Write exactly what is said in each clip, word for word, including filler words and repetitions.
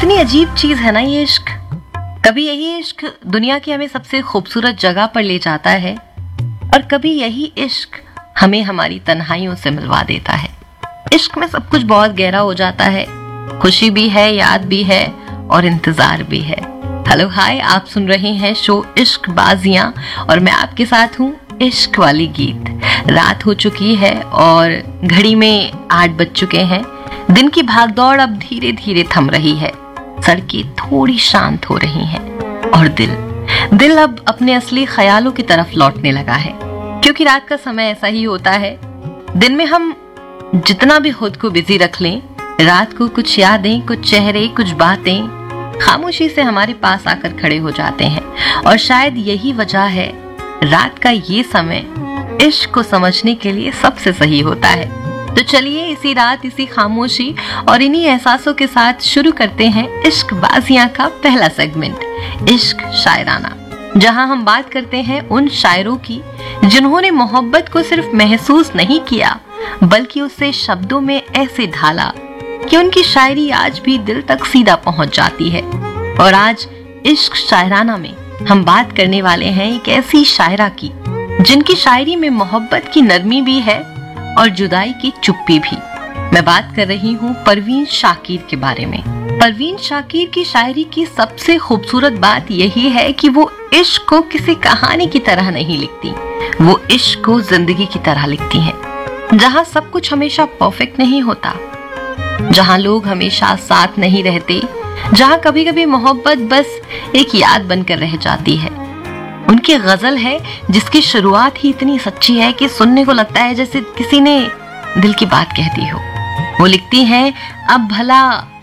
कितनी अजीब चीज है ना ये इश्क। कभी यही इश्क दुनिया की हमें सबसे खूबसूरत जगह पर ले जाता है और कभी यही इश्क हमें हमारी तन्हाइयों से मिलवा देता है। इश्क में सब कुछ बहुत गहरा हो जाता है, खुशी भी है, याद भी है और इंतजार भी है। हेलो हाय, आप सुन रहे हैं शो इश्क बाजियां और मैं आपके साथ हूँ इश्क वाली गीत। रात हो चुकी है और घड़ी में आठ बज चुके हैं। दिन की भागदौड़ अब धीरे धीरे थम रही है, सड़कें थोड़ी शांत हो रही हैं और दिल दिल अब अपने असली ख्यालों की तरफ लौटने लगा है, क्योंकि रात का समय ऐसा ही होता है। दिन में हम जितना भी खुद को बिजी रख लें, रात को कुछ यादें, कुछ चेहरे, कुछ बातें खामोशी से हमारे पास आकर खड़े हो जाते हैं। और शायद यही वजह है रात का ये समय इश्क को समझने के लिए सबसे सही होता है। तो चलिए इसी रात, इसी खामोशी और इन्हीं एहसासों के साथ शुरू करते हैं इश्क बाजियां का पहला सेगमेंट, इश्क शायराना, जहां हम बात करते हैं उन शायरों की जिन्होंने मोहब्बत को सिर्फ महसूस नहीं किया बल्कि उसे शब्दों में ऐसे ढाला कि उनकी शायरी आज भी दिल तक सीधा पहुंच जाती है। और आज इश्क शायराना में हम बात करने वाले हैं एक ऐसी शायरा की जिनकी शायरी में मोहब्बत की नरमी भी है और जुदाई की चुप्पी भी। मैं बात कर रही हूँ परवीन शाकिर के बारे में। परवीन शाकिर की शायरी की सबसे खूबसूरत बात यही है कि वो इश्क को किसी कहानी की तरह नहीं लिखती, वो इश्क को जिंदगी की तरह लिखती हैं। जहाँ सब कुछ हमेशा परफेक्ट नहीं होता, जहाँ लोग हमेशा साथ नहीं रहते, जहाँ कभी कभी मोहब्बत बस एक याद बनकर रह जाती है। उनकी गजल है जिसकी शुरुआत ही इतनी सच्ची है कि सुनने को लगता है जैसे किसी ने दिल की बात कह दी हो। वो लिखती हैं, अब भला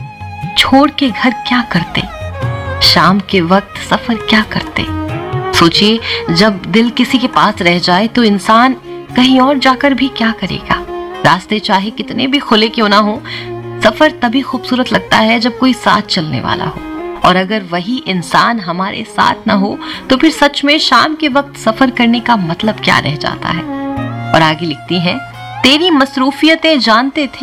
छोड़ के घर क्या करते, शाम के वक्त सफर क्या करते। सोचिए, जब दिल किसी के पास रह जाए तो इंसान कहीं और जाकर भी क्या करेगा। रास्ते चाहे कितने भी खुले क्यों ना हो, सफर तभी खूबसूरत लगता है जब कोई साथ चलने वाला हो। और अगर वही इंसान हमारे साथ ना हो तो फिर सच में शाम के वक्त सफर करने का मतलब क्या रह जाता है। और आगे लिखती हैं, तेरी मसरूफियतें जानते थे,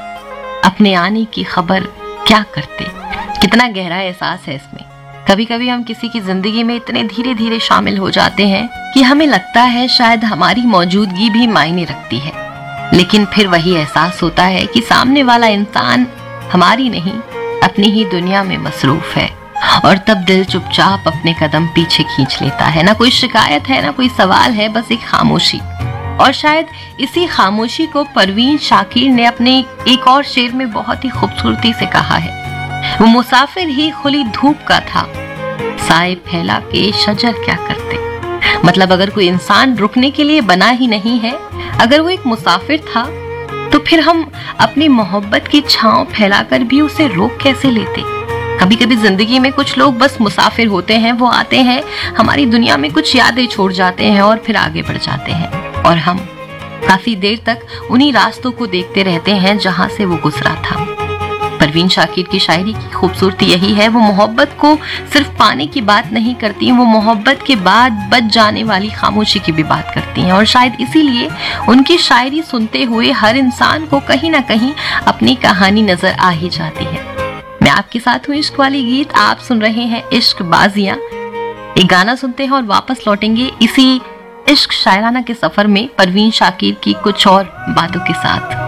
अपने आने की खबर क्या करते। कितना गहरा एहसास है इसमें। कभी कभी हम किसी की जिंदगी में इतने धीरे धीरे शामिल हो जाते हैं कि हमें लगता है शायद हमारी मौजूदगी भी मायने रखती है, लेकिन फिर वही एहसास होता है कि सामने वाला इंसान हमारी नहीं, अपनी ही दुनिया में मसरूफ है। और तब दिल चुपचाप अपने कदम पीछे खींच लेता है। ना कोई शिकायत है, ना कोई सवाल है, बस एक खामोशी। और शायद इसी खामोशी को परवीन शाकिर ने अपने एक और शेर में बहुत ही खूबसूरती से कहा है। वो मुसाफिर ही खुली धूप का था, साए फैला के शजर क्या करते। मतलब अगर कोई इंसान रुकने के लिए बना ही नहीं है, अगर वो एक मुसाफिर था, तो फिर हम अपनी मोहब्बत की छांव फैलाकर भी उसे रोक कैसे लेते। कभी कभी जिंदगी में कुछ लोग बस मुसाफिर होते हैं, वो आते हैं, हमारी दुनिया में कुछ यादें छोड़ जाते हैं और फिर आगे बढ़ जाते हैं, और हम काफी देर तक उन्हीं रास्तों को देखते रहते हैं जहां से वो गुजरा था। परवीन शाकिर की शायरी की खूबसूरती यही है, वो मोहब्बत को सिर्फ पाने की बात नहीं करती, वो मोहब्बत के बाद बच जाने वाली खामोशी की भी बात करती हैं। और शायद इसीलिए उनकी शायरी सुनते हुए हर इंसान को कहीं ना कहीं अपनी कहानी नजर आ ही जाती है। मैं आपके साथ हूँ इश्क वाली गीत, आप सुन रहे हैं इश्क बाजियां। एक गाना सुनते हैं और वापस लौटेंगे इसी इश्क शायराना के सफर में परवीन शाकिर की कुछ और बातों के साथ।